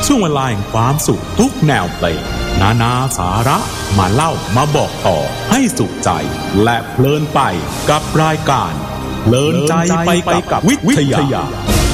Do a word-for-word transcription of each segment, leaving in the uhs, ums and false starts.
ช่วงเวลาแห่งความสุขทุกแนวเพลงนานาสาระมาเล่ามาบอกต่อให้สุขใจและเพลินไปกับรายการเพลินใจไปกับวิทยา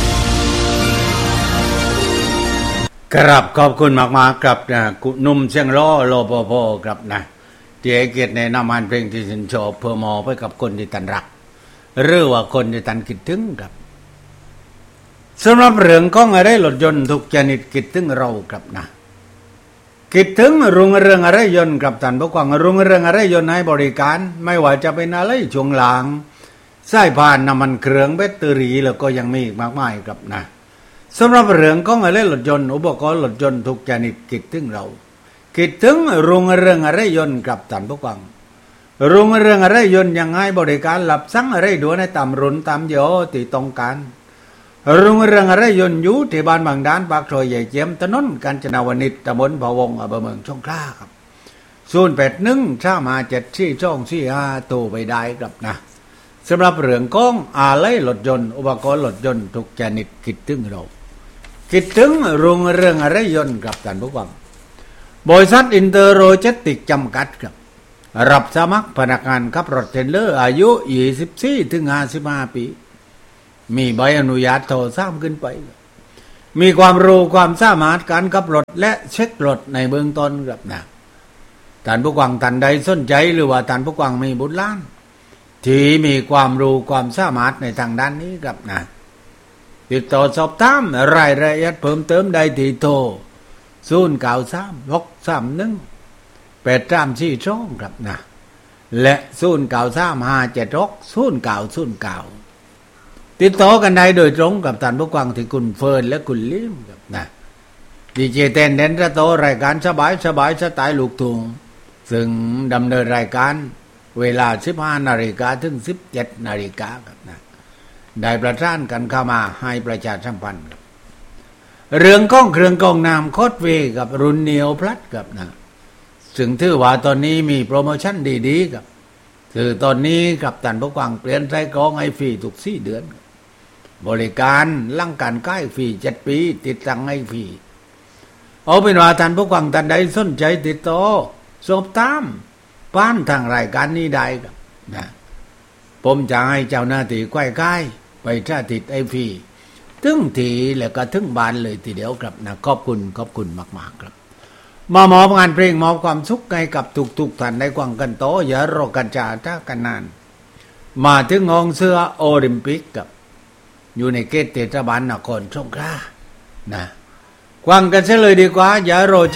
ครับขอบคุณมากๆครับนะหนุ่มเชียงรอโลปโพครับนะที่ให้เกียรติในนำงานเพลงที่ฉันชอบเพื่อมอบไปกับคนที่ตันรักหรือว่าคนที่ตันคิดถึงครับสำหรับเรื่องของอะไรรถยนต์ทุกชนิดคิดถึงเราครับนะคิดถึงรุ่งเรืองอะไรยนต์ครับท่านผู้ฟังรุ่งเรืองอะไรยนต์ให้บริการไม่ว่าจะเป็นอะไรช่วงหลังสายพานน้ำมันเครื่องแบตเตอรี่แล้วก็ยังมีอีกมากมายครับนะสำหรับเรื่องของอะไรรถยนต์อุปกรณ์รถยนต์ทุกชนิดคิดถึงเราคิดถึงรุ่งเรืองอะไรยนต์ครับท่านผู้ฟังรุ่งเรืองอะไรยนต์ยังให้บริการรับสั่งอะไรด่วนให้ตามรุ่นตามยี่ห้อที่ต้องการรุ่งเรืองอะไรยนต์อยู่ที่บ้านบางด้านปากซอยใหญ่เจียมถนนกาญจนาวนิชตำบลพะวงอำเภอเมืองสงขลาครับศูนย์แปดหนึ่งสามห้าเจ็ดสี่สองสี่ห้าโทรไปได้ครับนะสำหรับเรื่องของอะไรรถยนต์อุปกรณ์รถยนต์ทุกชนิดคิดถึงเราคิดถึงรุ่งเรืองอะไรยนต์ครับท่านผู้ฟังบริษัทอินเตอร์โรเจติกจำกัดครับรับสมัครพนักงานขับรถเทรลเลอร์อายุยี่สิบสี่ถึงห้าสิบห้าปีมีใบอนุญาตโทรสามขึ้นไปมีความรู้ความสามารถการขับรถและเช็ครถในเบื้องต้นครับนะท่านผู้ฟังท่านใดสนใจหรือว่าท่านผู้ฟังมีบุตรหลานที่มีความรู้ความสามารถในทางด้านนี้ครับนะติดต่อสอบถามรายละเอียดเพิ่มเติมได้ที่โทรศูนย์เก้าสามหกสามหนึ่งแปดสามสี่สองครับนะและศูนย์เก้าสามห้าเจ็ดหกศูนย์เก้าศูนย์เก้าติดต่อกันได้โดยตรงกับท่านผู้ฟังที่คุณเฟิร์นและคุณลิมครับนะดีเจเต้นเด่นระโตรายการสบายสบายสไตล์ลูกทุ่งซึ่งดำเนินรายการเวลา สิบห้านาฬิกา ถึง สิบเจ็ดนาฬิกาครับนะได้ประสานกันเข้ามาให้ประชาสัมพันธ์ครับเรื่องของเครื่องกรองน้ำโคตรเวกับรุ่นเนียวพลัดครับนะซึ่งถือว่าตอนนี้มีโปรโมชั่นดีๆครับคือตอนนี้กับท่านผู้ฟังเปลี่ยนใช้กรองให้ฟรีทุกสี่เดือนบริการลั่งการใกล้ฟรีเจ็ดปีติดตั้งให้ฟรีเอาเป็นว่าท่านผู้ฟังท่านใดสนใจติดต่อสอบถามผ่านทางรายการนี้ได้ครับนะผมจะให้เจ้าหน้าที่ใกล้ๆไปสาธิตให้ฟรีถึงทีแล้วก็ถึงบ้านเลยทีเดียวครับนะขอบคุณขอบคุณมากๆครับมามอบงานเพลงมอบความสุขให้กับทุกๆท่านในกวางกันโตอย่ารอกันจาถ้ากันนานมาถึงงองเสื้อโอลิมปิกกับอยู่ในเขตเทศบาลนครสงขลานะกวางกันเสียเลยดีกว่าอย่ารอ